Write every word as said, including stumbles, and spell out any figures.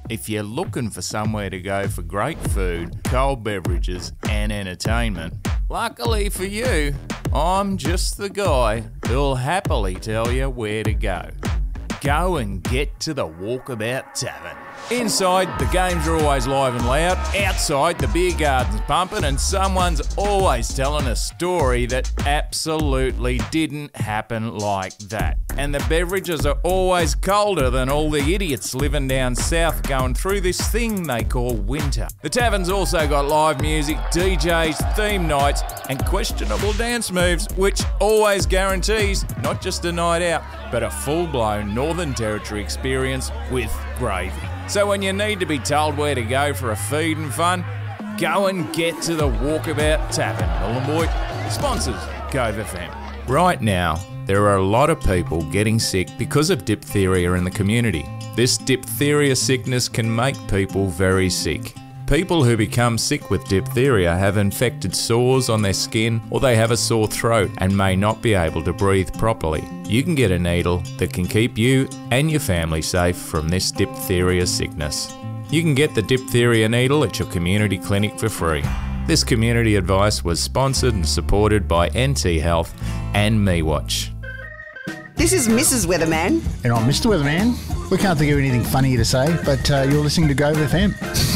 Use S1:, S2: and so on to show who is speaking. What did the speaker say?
S1: if you're looking for somewhere to go for great food, cold beverages and entertainment, luckily for you, I'm just the guy who'll happily tell you where to go. Go and get to the Walkabout Tavern. Inside, the games are always live and loud. Outside, the beer garden's pumping and someone's always telling a story that absolutely didn't happen like that. And the beverages are always colder than all the idiots living down south going through this thing they call winter. The tavern's also got live music, D Js, theme nights and questionable dance moves, which always guarantees not just a night out, but a full-blown Northern Territory experience with gravy. So when you need to be told where to go for a feed and fun, go and get to the Walkabout Tavern. Nhulunbuy sponsors Cove F M. Right now, there are a lot of people getting sick because of diphtheria in the community. This diphtheria sickness can make people very sick. People who become sick with diphtheria have infected sores on their skin or they have a sore throat and may not be able to breathe properly. You can get a needle that can keep you and your family safe from this diphtheria sickness. You can get the diphtheria needle at your community clinic for free. This community advice was sponsored and supported by N T Health and MeWatch.
S2: This is Missus Weatherman.
S3: And I'm Mister Weatherman. We can't think of anything funnier to say, but uh, you're listening to Grove F M.